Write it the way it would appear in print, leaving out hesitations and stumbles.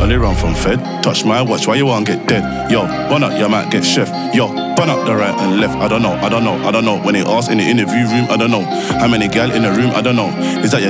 only run from Fed. Touch my watch, why you won't get dead? Yo, bun up, you might get chef. Yo, bun up the right and left. I don't know. When they ask in the interview room, I don't know. How many gal in the room, I don't know. Is that your